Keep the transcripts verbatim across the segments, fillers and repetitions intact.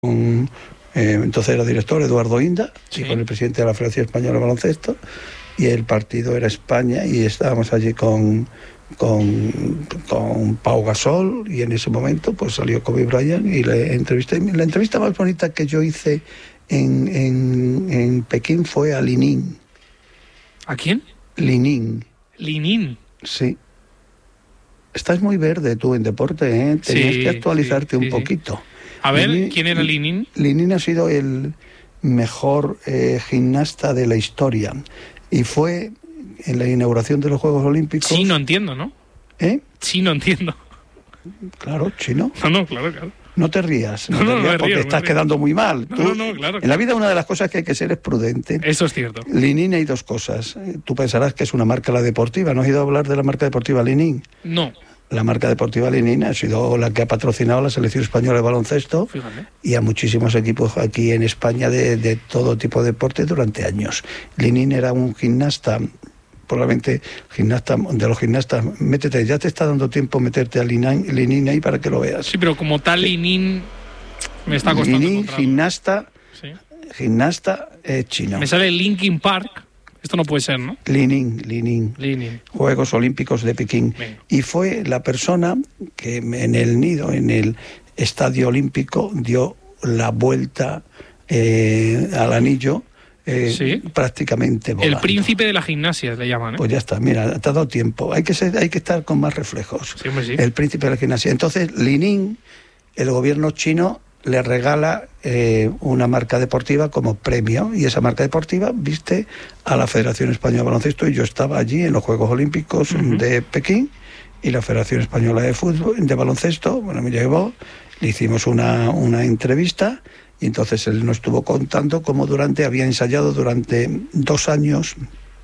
con, eh, entonces era director Eduardo Inda, sí. y con el presidente de la Federación Española de Baloncesto, y el partido era España, y estábamos allí con, con, con Pau Gasol, y en ese momento pues salió Kobe Bryant y le entrevisté. La entrevista más bonita que yo hice en, en, en Pekín fue a Li Ning. ¿A quién? Li Ning. Li Ning. Sí. Estás muy verde tú en deporte, ¿eh? Tenías sí, que actualizarte sí, un sí, poquito. Sí. A ver, Li, ¿quién era Li Ning? Li Ning ha sido el mejor eh, gimnasta de la historia y fue en la inauguración de los Juegos Olímpicos. Sí, no entiendo, ¿no? ¿Eh? Sí, no entiendo. Claro, chino. No, no, claro, claro. No te rías, no, no, te no, rías no porque río, estás no quedando muy mal. No, Tú, no, no, claro. En la vida una de las cosas que hay que ser es prudente. Eso es cierto. Li Ning hay dos cosas. Tú pensarás que es una marca la deportiva. ¿No has ido a hablar de la marca deportiva Li Ning? No. La marca deportiva Li Ning ha sido la que ha patrocinado a la selección española de baloncesto. Fíjate. Y a muchísimos equipos aquí en España de, de todo tipo de deporte durante años. Li Ning era un gimnasta, probablemente gimnasta de los gimnastas. Métete, ya te está dando tiempo meterte a Li Ning ahí para que lo veas. Sí, pero como tal Li Ning me está costando. Li Ning, gimnasta, sí. gimnasta eh, chino. Me sale Linkin Park. Esto no puede ser, ¿no? Li Ning, Li Ning. Li Ning. Juegos Olímpicos de Pekín. Venga. Y fue la persona que en el nido, en el Estadio Olímpico, dio la vuelta eh, al anillo eh, ¿Sí? prácticamente volando. El príncipe de la gimnasia le llaman, ¿eh? Pues ya está, mira, te ha dado tiempo. Hay que ser, hay que estar con más reflejos. Sí, hombre, sí. El príncipe de la gimnasia. Entonces, Li Ning, el gobierno chino le regala eh, una marca deportiva como premio, y esa marca deportiva viste a la Federación Española de Baloncesto, y yo estaba allí en los Juegos Olímpicos uh-huh. de Pekín, y la Federación Española de Fútbol, de Baloncesto, bueno, me llevó, le hicimos una, una entrevista, y entonces él nos estuvo contando cómo durante, había ensayado durante dos años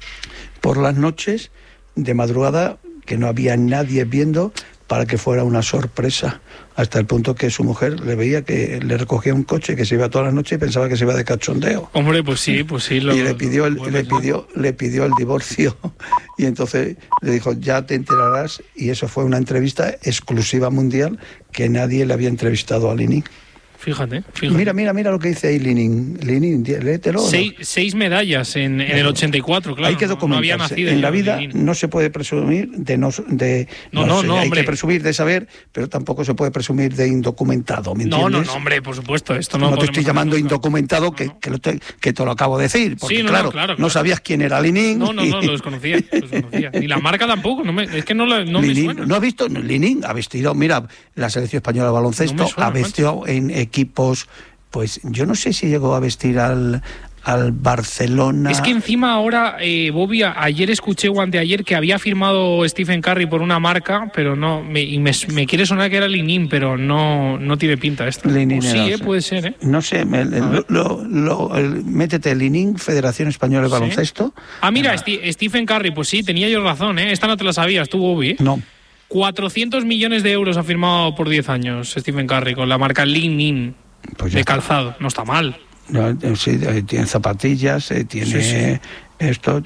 por las noches, de madrugada, que no había nadie viendo, para que fuera una sorpresa, hasta el punto que su mujer le veía que le recogía un coche que se iba todas las noches y pensaba que se iba de cachondeo. Hombre, pues sí, pues sí. Lo, y le pidió el, lo, le pidió, le pidió el divorcio, y entonces le dijo, ya te enterarás, y eso fue una entrevista exclusiva mundial que nadie le había entrevistado a Li Ning. Fíjate, fíjate. Mira, mira, mira lo que dice ahí Li Ning. Li Ning, léetelo. Seis, ¿no? seis medallas en, en el ochenta y cuatro, claro. Hay que documentarse. No había nacido en la vida Li Ning. No se puede presumir de no... De, no, no, no, sé, no, hay hombre. que presumir de saber, pero tampoco se puede presumir de indocumentado, ¿me entiendes? No, no, no, hombre, por supuesto. Esto no no te estoy llamando indocumentado, que, no, no. que, lo te, que te lo acabo de decir. Porque, sí, no, claro, no, claro, no claro. sabías quién era Li Ning. No, no, no, lo desconocía. Lo desconocía. Ni la marca tampoco. No me, es que no, la, no me suena. ¿No has visto? Li Ning ha vestido, mira, la selección española de baloncesto no suena, ha vestido macho. En equipos... Pues yo no sé si llegó a vestir al, al Barcelona. Es que encima ahora, eh, Bobby, ayer escuché o anteayer que había firmado Stephen Curry por una marca, pero no, me, y me, me quiere sonar que era Li Ning, pero no, no tiene pinta esto. Li Ning, sí, no eh, sé. puede ser, ¿eh? No sé, me, lo, lo, lo, el, métete Li Ning, Federación Española de ¿Sí? Baloncesto. Ah, mira, ah. Stephen Curry, pues sí, tenía yo razón, ¿eh? Esta no te la sabías tú, Bobby. No. cuatrocientos millones de euros ha firmado por diez años Stephen Curry con la marca Li Ning. Pues de calzado, no está mal. No, sí, tiene zapatillas, tiene sí, sí. esto,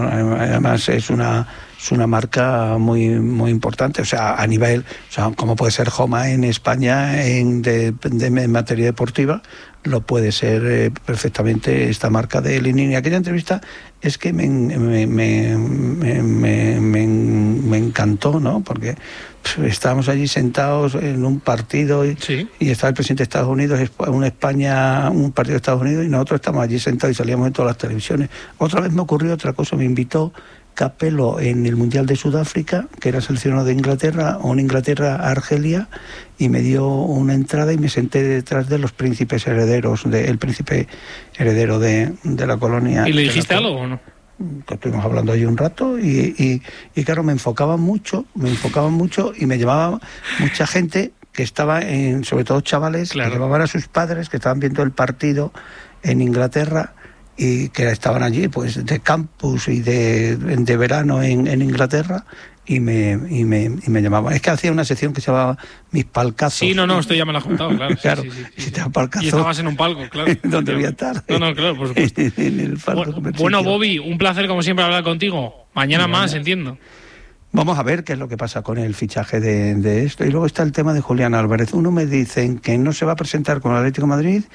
además es una es una marca muy muy importante, o sea, a nivel, o sea, como puede ser Homa en España en de, de, de materia deportiva, lo puede ser eh, perfectamente esta marca de Li Ning. Y aquella entrevista es que me, me, me, me, me, me, me encantó, ¿no? Porque pues, estábamos allí sentados en un partido y, sí. y estaba el presidente de Estados Unidos, una España, un partido de Estados Unidos, y nosotros estamos allí sentados y salíamos en todas las televisiones. Otra vez me ocurrió otra cosa, me invitó Capello en el Mundial de Sudáfrica, que era seleccionado de Inglaterra, o en Inglaterra a Argelia, y me dio una entrada y me senté detrás de los príncipes herederos, de, el príncipe heredero de, de la colonia. ¿Y le dijiste algo o no? Que estuvimos hablando allí un rato y, y, y claro, me enfocaban mucho, me enfocaban mucho y me llevaba mucha gente que estaba, en, sobre todo chavales, claro. que llevaban a sus padres, que estaban viendo el partido en Inglaterra, y que estaban allí pues de campus y de, de verano en, en Inglaterra, y me, y, me, y me llamaban. Es que hacía una sección que se llamaba Mis Palcazos. Sí, no, no, esto ya me lo has contado, claro. claro, sí, sí, sí, si sí. te palcazo, y estabas en un palco, claro. ¿Dónde voy a estar? No, no, claro, por supuesto. en el palco bueno, bueno, Bobby, un placer como siempre hablar contigo. Mañana sí, más, mañana. Entiendo. Vamos a ver qué es lo que pasa con el fichaje de, de esto. Y luego está el tema de Julián Álvarez. Uno me dicen que no se va a presentar con el Atlético de Madrid